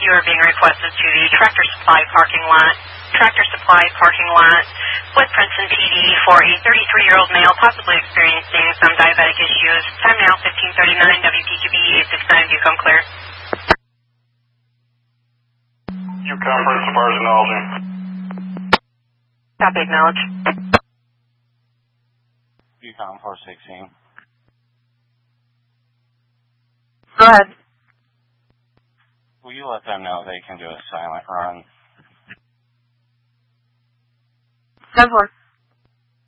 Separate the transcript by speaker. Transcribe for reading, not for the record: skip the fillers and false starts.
Speaker 1: you are being requested to the Tractor Supply parking lot. Tractor Supply parking lot with Princeton PD for a 33-year-old male possibly experiencing some diabetic issues. Time now 15:39. WPQB 869. You come clear.
Speaker 2: You come first as far as acknowledging.
Speaker 1: Copy, acknowledge.
Speaker 3: UCOM 416.
Speaker 1: Go ahead.
Speaker 3: Will you let them know they can do a silent run?
Speaker 1: 10-4.